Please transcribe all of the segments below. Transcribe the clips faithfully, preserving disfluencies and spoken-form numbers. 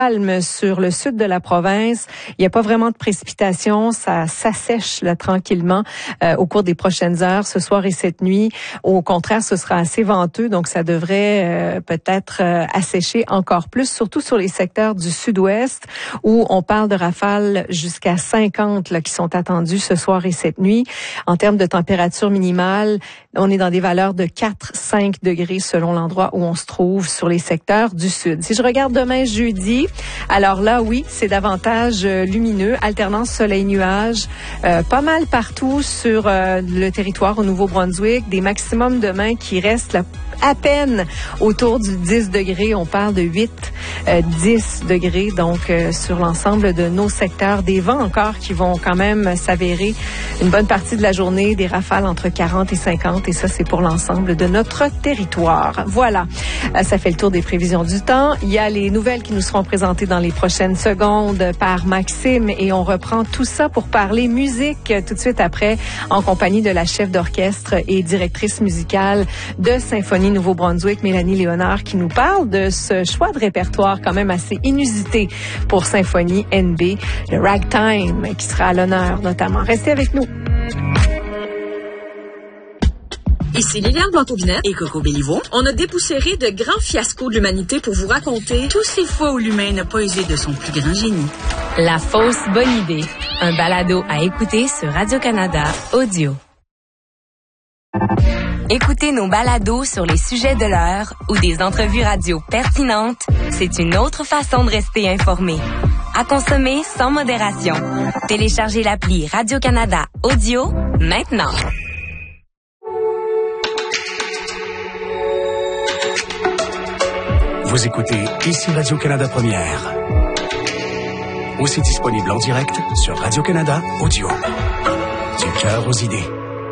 Sur le sud de la province, il n'y a pas vraiment de précipitations, ça s'assèche là tranquillement euh, au cours des prochaines heures, ce soir et cette nuit. Au contraire, ce sera assez venteux, donc ça devrait euh, peut-être euh, assécher encore plus, surtout sur les secteurs du sud-ouest où on parle de rafales jusqu'à cinquante là, qui sont attendues ce soir et cette nuit. En termes de température minimale, on est dans des valeurs de quatre à cinq degrés selon l'endroit où on se trouve sur les secteurs du sud. Si je regarde demain jeudi, alors là, oui, c'est davantage euh, lumineux, alternance soleil-nuage, euh, pas mal partout sur euh, le territoire au Nouveau-Brunswick, des maximums demain qui restent là, à peine autour du dix degrés. On parle de huit à dix degrés, donc euh, sur l'ensemble de nos secteurs. Des vents encore qui vont quand même s'avérer une bonne partie de la journée, des rafales entre quarante et cinquante, et ça, c'est pour l'ensemble de notre territoire. Voilà, euh, ça fait le tour des prévisions du temps. Il y a les nouvelles qui nous seront présentées dans les prochaines secondes par Maxime, et on reprend tout ça pour parler musique tout de suite après, en compagnie de la chef d'orchestre et directrice musicale de Symphonie Nouveau-Brunswick, Mélanie Léonard, qui nous parle de ce choix de répertoire quand même assez inusité pour Symphonie N B, le ragtime, qui sera à l'honneur notamment. Restez avec nous. Ici Liliane Blanco-Binette et Coco Béliveau. On a dépoussiéré de grands fiascos de l'humanité pour vous raconter tous ces fois où l'humain n'a pas usé de son plus grand génie. La fausse bonne idée. Un balado à écouter sur Radio-Canada Audio. Écouter nos balados sur les sujets de l'heure ou des entrevues radio pertinentes, c'est une autre façon de rester informé. À consommer sans modération. Téléchargez l'appli Radio-Canada Audio maintenant. Vous écoutez ici Radio-Canada Première. Aussi disponible en direct sur Radio-Canada Audio. Du cœur aux idées.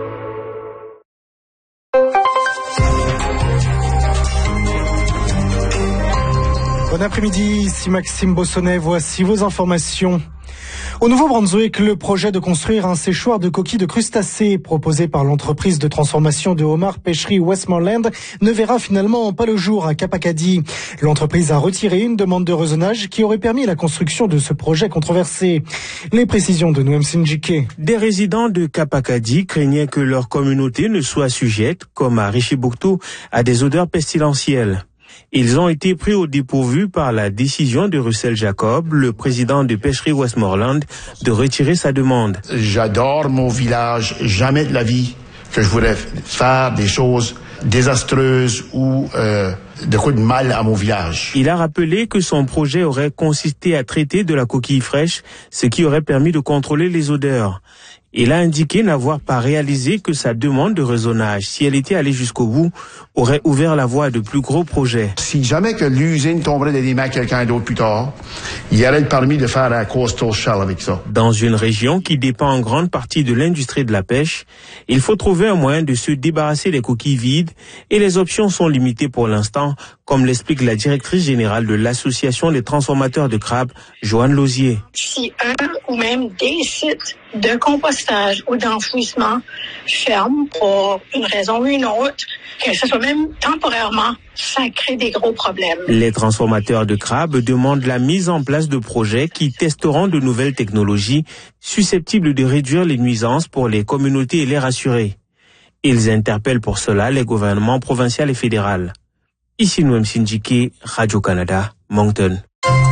Bon après-midi, ici Maxime Bossonnet, voici vos informations. Au Nouveau-Brunswick, le projet de construire un séchoir de coquilles de crustacés proposé par l'entreprise de transformation de homards pêcherie Westmoreland ne verra finalement pas le jour à Kapakadi. L'entreprise a retiré une demande de rezonage qui aurait permis la construction de ce projet controversé. Les précisions de Noam Sinjike. Des résidents de Kapakadi craignaient que leur communauté ne soit sujette, comme à Richibouctou, à des odeurs pestilentielles. Ils ont été pris au dépourvu par la décision de Russell Jacob, le président de Pêcherie Westmoreland, de retirer sa demande. J'adore mon village, jamais de la vie que je voudrais faire des choses désastreuses ou euh, de quoi de mal à mon village. Il a rappelé que son projet aurait consisté à traiter de la coquille fraîche, ce qui aurait permis de contrôler les odeurs. Il a indiqué n'avoir pas réalisé que sa demande de rezonage, si elle était allée jusqu'au bout, aurait ouvert la voie à de plus gros projets. Si jamais que l'usine tomberait dans les mains de quelqu'un d'autre plus tard, il y aurait le permis de faire la coastal shell avec ça. Dans une région qui dépend en grande partie de l'industrie de la pêche, il faut trouver un moyen de se débarrasser des coquilles vides et les options sont limitées pour l'instant, comme l'explique la directrice générale de l'Association des transformateurs de crabes, Joanne Lausier. Si un ou même des sites de compostage ou d'enfouissement ferment pour une raison ou une autre, que ce soit même temporairement, ça crée des gros problèmes. Les transformateurs de crabes demandent la mise en place de projets qui testeront de nouvelles technologies susceptibles de réduire les nuisances pour les communautés et les rassurer. Ils interpellent pour cela les gouvernements provinciaux et fédéraux. Ici Noam Sinjike, Radio-Canada, Moncton.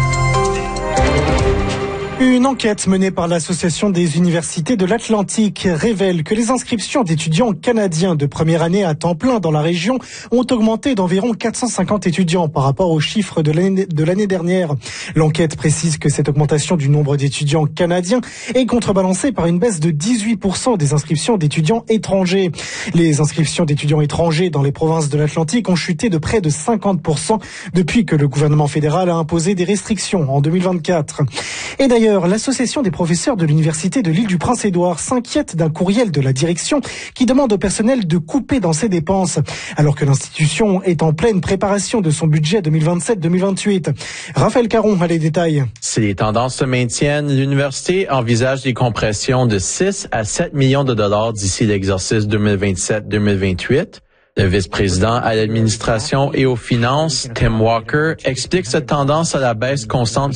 Une enquête menée par l'Association des universités de l'Atlantique révèle que les inscriptions d'étudiants canadiens de première année à temps plein dans la région ont augmenté d'environ quatre cent cinquante étudiants par rapport aux chiffres de l'année, de l'année dernière. L'enquête précise que cette augmentation du nombre d'étudiants canadiens est contrebalancée par une baisse de dix-huit pour cent des inscriptions d'étudiants étrangers. Les inscriptions d'étudiants étrangers dans les provinces de l'Atlantique ont chuté de près de cinquante pour cent depuis que le gouvernement fédéral a imposé des restrictions en deux mille vingt-quatre. Et d'ailleurs, l'association des professeurs de l'université de l'île du Prince-Édouard s'inquiète d'un courriel de la direction qui demande au personnel de couper dans ses dépenses, alors que l'institution est en pleine préparation de son budget deux mille vingt-sept deux mille vingt-huit. Raphaël Caron a les détails. Si les tendances se maintiennent, l'université envisage des compressions de six à sept millions de dollars d'ici l'exercice deux mille vingt-sept deux mille vingt-huit. Le vice-président à l'administration et aux finances, Tim Walker, explique cette tendance à la baisse constante